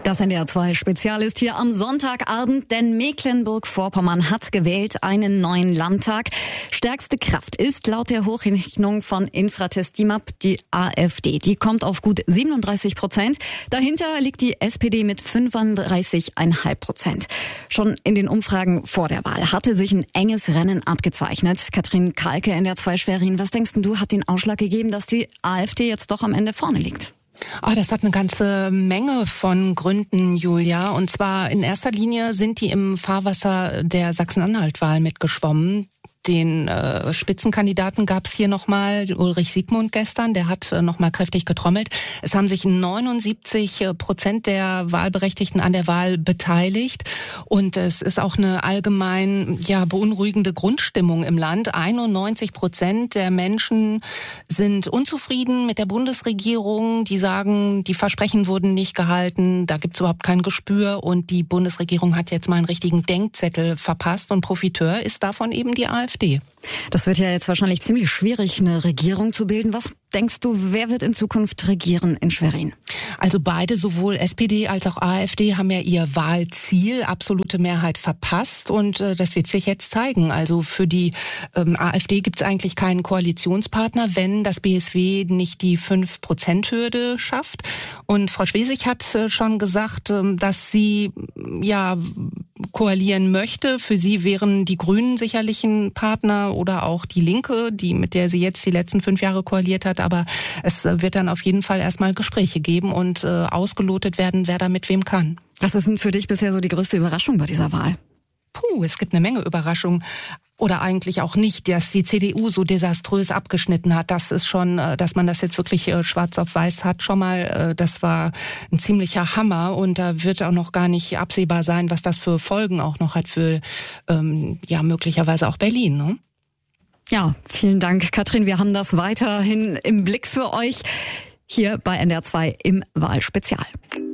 Das NDR2 Spezial ist hier am Sonntagabend, denn Mecklenburg-Vorpommern hat gewählt einen neuen Landtag. Stärkste Kraft ist laut der Hochrechnung von Infratest DIMAP die AfD. Die kommt auf gut 37%. Dahinter liegt die SPD mit 35,5%. Schon in den Umfragen vor der Wahl hatte sich ein enges Rennen abgezeichnet. Katrin Kalke, NDR2 Schwerin, was denkst du, hat den Ausschlag gegeben, dass die AfD jetzt doch am Ende vorne liegt? Das hat eine ganze Menge von Gründen, Julia. Und zwar in erster Linie sind die im Fahrwasser der Sachsen-Anhalt-Wahl mitgeschwommen. Den Spitzenkandidaten gab es hier nochmal, Ulrich Siegmund gestern, der hat nochmal kräftig getrommelt. Es haben sich 79% der Wahlberechtigten an der Wahl beteiligt und es ist auch eine allgemein beunruhigende Grundstimmung im Land. 91% der Menschen sind unzufrieden mit der Bundesregierung, die sagen, die Versprechen wurden nicht gehalten, da gibt's überhaupt kein Gespür und die Bundesregierung hat jetzt mal einen richtigen Denkzettel verpasst und Profiteur ist davon eben die AfD. Das wird ja jetzt wahrscheinlich ziemlich schwierig, eine Regierung zu bilden. Was denkst du, wer wird in Zukunft regieren in Schwerin? Also beide, sowohl SPD als auch AfD, haben ja ihr Wahlziel, absolute Mehrheit, verpasst und das wird sich jetzt zeigen. Also für die AfD gibt es eigentlich keinen Koalitionspartner, wenn das BSW nicht die 5%-Hürde schafft. Und Frau Schwesig hat schon gesagt, dass sie koalieren möchte. Für sie wären die Grünen sicherlich ein Partner oder auch die Linke, mit der sie jetzt die letzten 5 Jahre koaliert hat. Aber es wird dann auf jeden Fall erstmal Gespräche geben und ausgelotet werden, wer da mit wem kann. Was ist denn für dich bisher so die größte Überraschung bei dieser Wahl? Es gibt eine Menge Überraschungen. Oder eigentlich auch nicht, dass die CDU so desaströs abgeschnitten hat. Das ist schon, dass man das jetzt wirklich schwarz auf weiß hat, schon mal, das war ein ziemlicher Hammer. Und da wird auch noch gar nicht absehbar sein, was das für Folgen auch noch hat für, möglicherweise auch Berlin, ne? Ja, vielen Dank, Katrin. Wir haben das weiterhin im Blick für euch hier bei NDR2 im Wahlspezial.